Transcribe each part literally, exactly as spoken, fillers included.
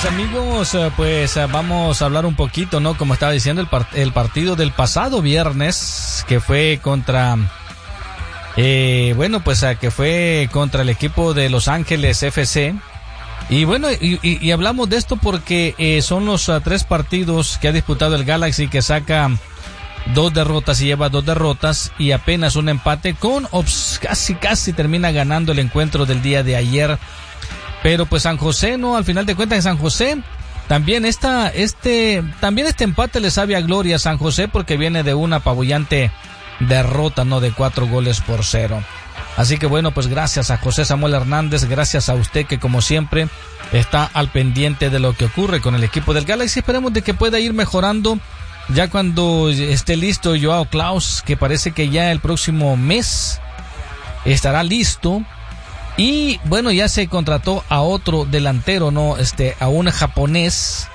Mis amigos, pues vamos a hablar un poquito, ¿no? Como estaba diciendo, el, part- el partido del pasado viernes, que fue contra, eh, bueno, pues que fue contra el equipo de Los Ángeles F C. Y bueno, y, y, y hablamos de esto porque eh, son los uh, tres partidos que ha disputado el Galaxy, que saca dos derrotas y lleva dos derrotas y apenas un empate, con obs- casi, casi termina ganando el encuentro del día de ayer. Pero pues San José, no, al final de cuentas en San José también esta, este, también este empate le sabe a gloria a San José, porque viene de una apabullante derrota, no, de cuatro goles por cero. Así que bueno, pues gracias a José Samuel Hernández, gracias a usted que como siempre está al pendiente de lo que ocurre con el equipo del Galaxy. Esperemos de que pueda ir mejorando ya cuando esté listo Joao Klaus, que parece que ya el próximo mes estará listo. Y bueno, ya se contrató a otro delantero, no, este, a un japonés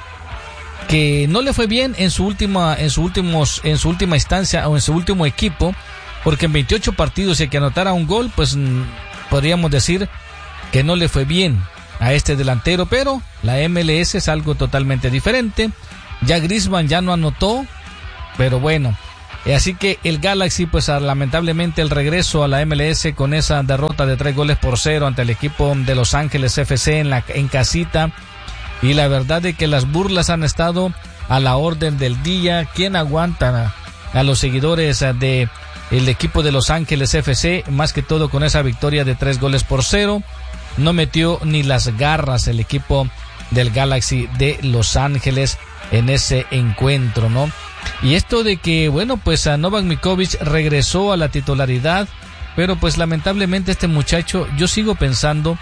que no le fue bien en su última, en su últimos, en su última instancia o en su último equipo, porque en veintiocho partidos y que anotara un gol, pues podríamos decir que no le fue bien a este delantero, pero la M L S es algo totalmente diferente. Ya Griezmann ya no anotó, pero bueno. Así que el Galaxy, pues lamentablemente el regreso a la M L S con esa derrota de tres goles por cero ante el equipo de Los Ángeles F C en la en casita. Y la verdad de que las burlas han estado a la orden del día. ¿Quién aguanta a, a los seguidores de el equipo de Los Ángeles F C? Más que todo con esa victoria de tres goles por cero. No metió ni las garras el equipo del Galaxy de Los Ángeles en ese encuentro, ¿no? Y esto de que, bueno, pues a Novak Djokovic regresó a la titularidad, pero pues lamentablemente este muchacho, yo sigo pensando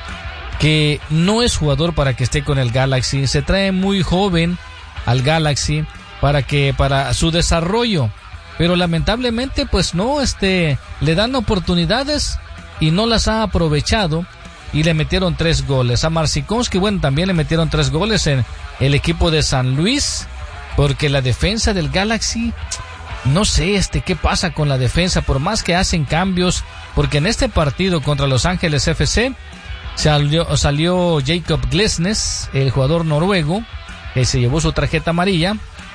que no es jugador para que esté con el Galaxy. Se trae muy joven al Galaxy para que, para su desarrollo, pero lamentablemente pues no, este, le dan oportunidades y no las ha aprovechado. Y le metieron tres goles. A Marcinkonski, bueno, también le metieron tres goles en el equipo de San Luis, porque la defensa del Galaxy, no sé, este, qué pasa con la defensa, por más que hacen cambios, porque en este partido contra Los Ángeles F C salió, salió Jacob Glesnes, el jugador noruego, que se llevó su tarjeta amarilla.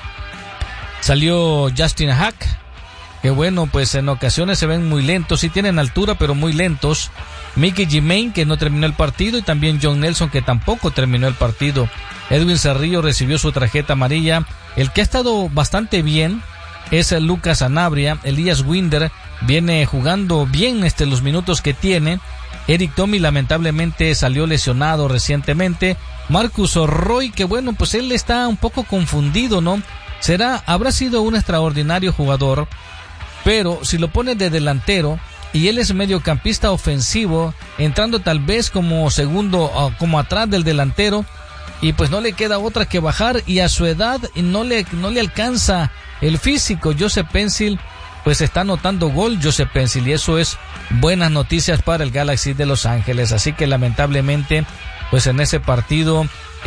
Salió Justin Hack, que bueno, pues en ocasiones se ven muy lentos, sí tienen altura, pero muy lentos. Mickey Jimain, que no terminó el partido, y también John Nelson, que tampoco terminó el partido. Edwin Cerrillo recibió su tarjeta amarilla. El que ha estado bastante bien es el Lucas Sanabria. Elías Winder viene jugando bien este, los minutos que tiene. Eric Tommy lamentablemente salió lesionado recientemente. Marcus Roy, que bueno, pues él está un poco confundido, ¿no? Será, habrá sido un extraordinario jugador, pero si lo pone de delantero y él es mediocampista ofensivo, entrando tal vez como segundo, como atrás del delantero, y pues no le queda otra que bajar, y a su edad no le, no le alcanza el físico. Joseph Pencil pues está anotando gol, Joseph Pencil, y eso es buenas noticias para el Galaxy de Los Ángeles. Así que lamentablemente pues en ese partido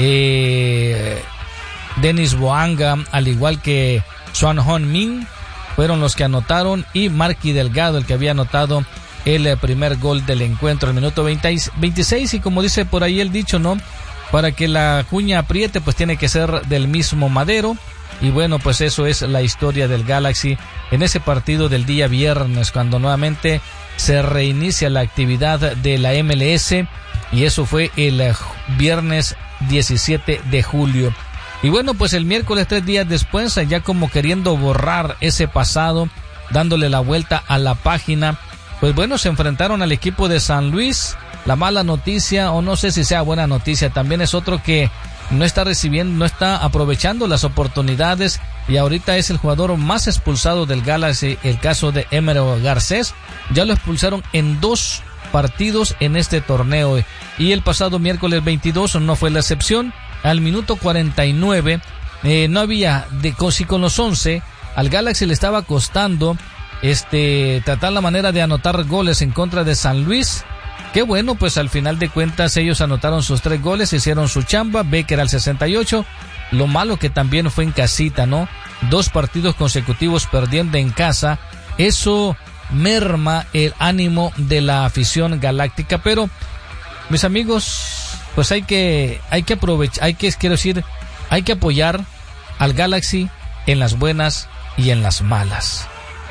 eh, Denis Boanga, al igual que Swan Hon Min, fueron los que anotaron, y Marky Delgado, el que había anotado el primer gol del encuentro, el minuto veintiséis, y como dice por ahí el dicho, ¿no? Para que la cuña apriete, pues tiene que ser del mismo madero, y bueno, pues eso es la historia del Galaxy en ese partido del día viernes, cuando nuevamente se reinicia la actividad de la M L S, y eso fue el viernes diecisiete de julio. Y bueno, pues el miércoles, tres días después, ya como queriendo borrar ese pasado, dándole la vuelta a la página, pues bueno, se enfrentaron al equipo de San Luis. La mala noticia, o no sé si sea buena noticia, también es otro que no está recibiendo, no está aprovechando las oportunidades, y ahorita es el jugador más expulsado del Galaxy, el caso de Emero Garcés. Ya lo expulsaron en dos partidos en este torneo, y el pasado miércoles veintidós no fue la excepción. Al minuto cuarenta y nueve, eh, no había, de si con los once, al Galaxy le estaba costando este tratar la manera de anotar goles en contra de San Luis. Qué bueno, pues al final de cuentas ellos anotaron sus tres goles, hicieron su chamba. Becker al sesenta y ocho, lo malo que también fue en casita, ¿no? Dos partidos consecutivos perdiendo en casa, eso merma el ánimo de la afición galáctica, pero mis amigos, pues hay que, hay que aprovechar, hay que, quiero decir, hay que apoyar al Galaxy en las buenas y en las malas.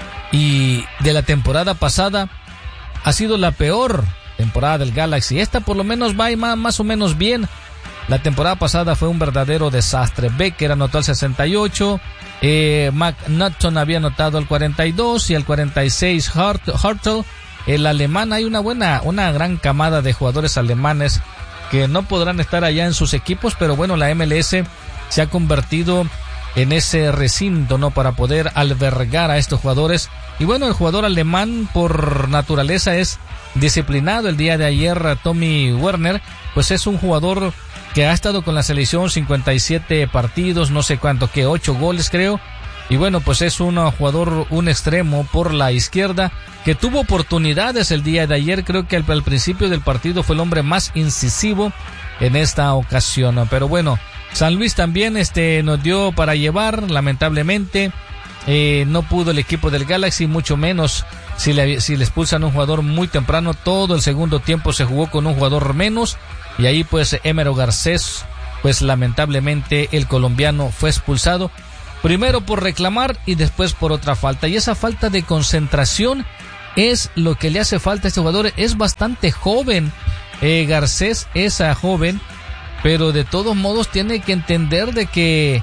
Y de la temporada pasada ha sido la peor temporada del Galaxy. Esta por lo menos va más, más o menos bien. La temporada pasada fue un verdadero desastre. Becker anotó al sesenta y ocho, eh, McNaughton había anotado al cuarenta y dos y al cuarenta y seis Hart, Hartl, el alemán. Hay una buena, una gran camada de jugadores alemanes que no podrán estar allá en sus equipos, pero bueno, la M L S se ha convertido en ese recinto, ¿no?, para poder albergar a estos jugadores. Y bueno, el jugador alemán por naturaleza es disciplinado. El día de ayer Tommy Werner, pues es un jugador que ha estado con la selección cincuenta y siete partidos, no sé cuánto, que ocho goles creo. Y bueno, pues es un jugador, un extremo por la izquierda, que tuvo oportunidades el día de ayer. Creo que al, al principio del partido fue el hombre más incisivo en esta ocasión. Pero bueno, San Luis también este, nos dio para llevar, lamentablemente. Eh, no pudo el equipo del Galaxy, mucho menos si le, si le expulsan a un jugador muy temprano. Todo el segundo tiempo se jugó con un jugador menos. Y ahí pues Emero Garcés, pues lamentablemente el colombiano fue expulsado. Primero por reclamar y después por otra falta. Y esa falta de concentración es lo que le hace falta a este jugador. Es bastante joven. Eh, Garcés es a joven, pero de todos modos tiene que entender de que,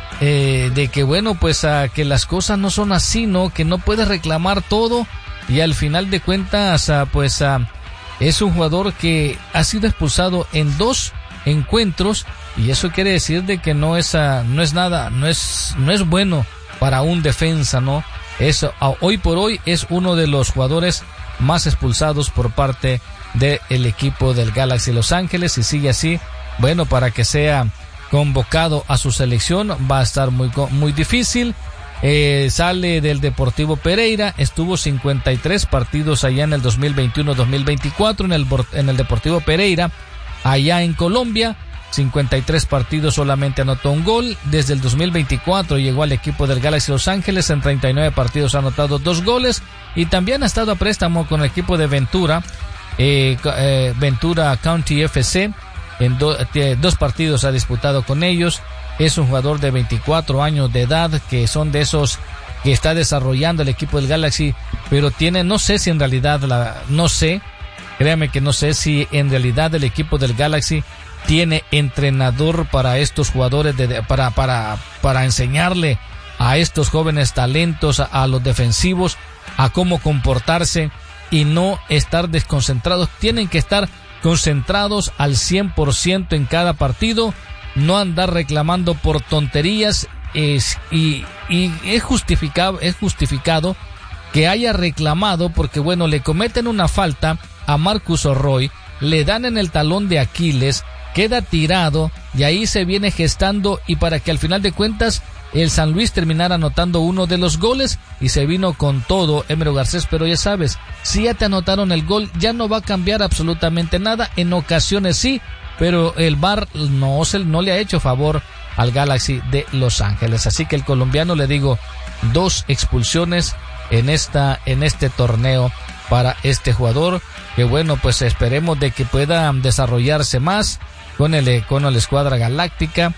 eh, de que bueno, pues a, que las cosas no son así, ¿no? Que no puedes reclamar todo y al final de cuentas, a, pues a, es un jugador que ha sido expulsado en dos encuentros y eso quiere decir de que no es, a, no es nada, no es, no es bueno para un defensa, ¿no? Eso, hoy por hoy es uno de los jugadores más expulsados por parte del equipo del Galaxy Los Ángeles y sigue así, bueno, para que sea convocado a su selección va a estar muy, muy difícil. Eh, sale del Deportivo Pereira, estuvo cincuenta y tres partidos allá en el dos mil veintiuno dos mil veinticuatro en el, en el Deportivo Pereira, allá en Colombia. cincuenta y tres partidos, solamente anotó un gol. Desde el dos mil veinticuatro llegó al equipo del Galaxy Los Ángeles, en treinta y nueve partidos ha anotado dos goles y también ha estado a préstamo con el equipo de Ventura, eh, eh, Ventura County F C. En do, eh, dos partidos ha disputado con ellos. Es un jugador de veinticuatro años de edad, que son de esos que está desarrollando el equipo del Galaxy, pero tiene, no sé si en realidad, la, no sé, créame que no sé si en realidad el equipo del Galaxy tiene entrenador para estos jugadores, de, para, para, para enseñarle a estos jóvenes talentos, a, a los defensivos, a cómo comportarse y no estar desconcentrados. Tienen que estar concentrados al cien por ciento en cada partido, no andar reclamando por tonterías. Es, y, y es justificado, es justificado que haya reclamado porque bueno, le cometen una falta a Marcus O'Roy, le dan en el talón de Aquiles, queda tirado y ahí se viene gestando, y para que al final de cuentas el San Luis terminara anotando uno de los goles y se vino con todo Emero Garcés. Pero ya sabes, si ya te anotaron el gol, ya no va a cambiar absolutamente nada. En ocasiones sí, pero el V A R no, se, no le ha hecho favor al Galaxy de Los Ángeles. Así que el colombiano, le digo, dos expulsiones en esta en este torneo para este jugador, que bueno, pues esperemos de que pueda desarrollarse más con el con la escuadra galáctica.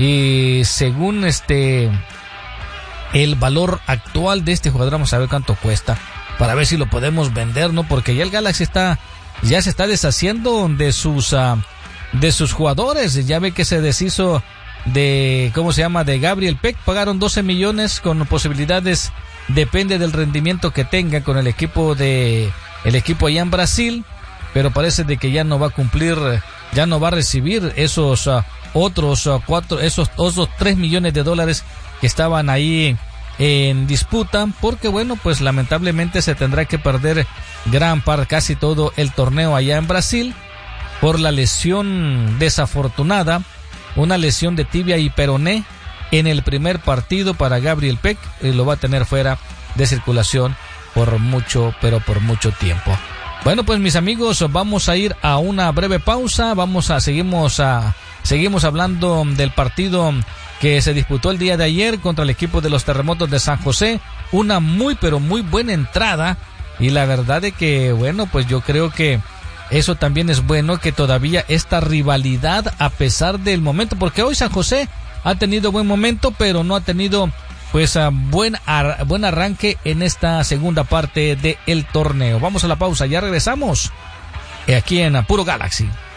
Y según este el valor actual de este jugador, vamos a ver cuánto cuesta para ver si lo podemos vender, ¿no? Porque ya el Galaxy está ya se está deshaciendo de sus uh, de sus jugadores. Ya ve que se deshizo de, ¿cómo se llama?, de Gabriel Peck. Pagaron doce millones con posibilidades, depende del rendimiento que tenga con el equipo de el equipo allá en Brasil, pero parece de que ya no va a cumplir, ya no va a recibir esos uh, otros uh, cuatro, esos otros tres millones de dólares que estaban ahí en disputa, porque bueno, pues lamentablemente se tendrá que perder gran parte, casi todo el torneo allá en Brasil por la lesión desafortunada, una lesión de tibia y peroné en el primer partido para Gabriel Peck, y lo va a tener fuera de circulación por mucho, pero por mucho tiempo. Bueno, pues mis amigos, vamos a ir a una breve pausa, vamos a, seguimos a, seguimos hablando del partido que se disputó el día de ayer contra el equipo de los Terremotos de San José, una muy pero muy buena entrada, y la verdad de que bueno, pues yo creo que Eso también es bueno, que todavía esta rivalidad, a pesar del momento, porque hoy San José ha tenido buen momento, pero no ha tenido pues a buen, ar, buen arranque en esta segunda parte del torneo. Vamos a la pausa, ya regresamos aquí en Puro Galaxy.